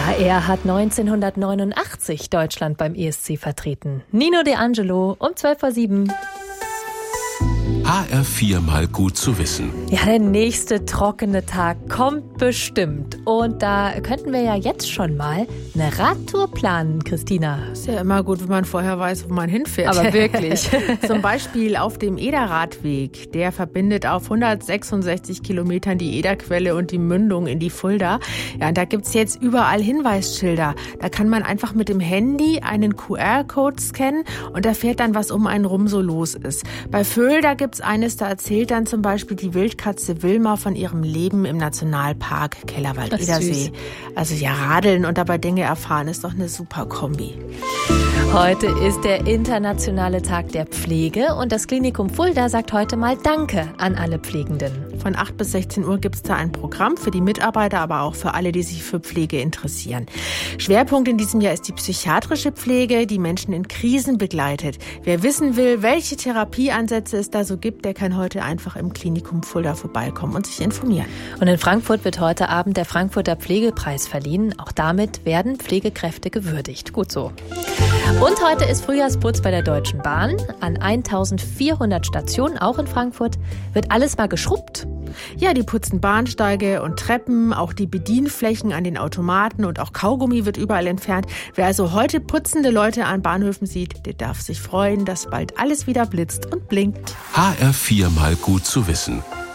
Ja, er hat 1989 Deutschland beim ESC vertreten. Nino De Angelo um 12:07 Uhr. HR4 mal gut zu wissen. Ja, der nächste trockene Tag kommt bestimmt. Und da könnten wir ja jetzt schon mal eine Radtour planen, Christina. Ist ja immer gut, wenn man vorher weiß, wo man hinfährt. Aber wirklich. Zum Beispiel auf dem Ederradweg. Der verbindet auf 166 Kilometern die Ederquelle und die Mündung in die Fulda. Ja, und da gibt's jetzt überall Hinweisschilder. Da kann man einfach mit dem Handy einen QR-Code scannen und da fährt dann, was um einen rum so los ist. Bei Fulda gibt's eines, da erzählt dann zum Beispiel die Wildkatze Wilma von ihrem Leben im Nationalpark Kellerwald-Edersee. Also ja, radeln und dabei Dinge erfahren ist doch eine super Kombi. Heute ist der internationale Tag der Pflege und das Klinikum Fulda sagt heute mal Danke an alle Pflegenden. Von 8 bis 16 Uhr gibt's da ein Programm für die Mitarbeiter, aber auch für alle, die sich für Pflege interessieren. Schwerpunkt in diesem Jahr ist die psychiatrische Pflege, die Menschen in Krisen begleitet. Wer wissen will, welche Therapieansätze es da so gibt, der kann heute einfach im Klinikum Fulda vorbeikommen und sich informieren. Und in Frankfurt wird heute Abend der Frankfurter Pflegepreis verliehen. Auch damit werden Pflegekräfte gewürdigt. Gut so. Und heute ist Frühjahrsputz bei der Deutschen Bahn. An 1400 Stationen, auch in Frankfurt, wird alles mal geschrubbt. Ja, die putzen Bahnsteige und Treppen, auch die Bedienflächen an den Automaten und auch Kaugummi wird überall entfernt. Wer also heute putzende Leute an Bahnhöfen sieht, der darf sich freuen, dass bald alles wieder blitzt und blinkt. HR4 mal gut zu wissen.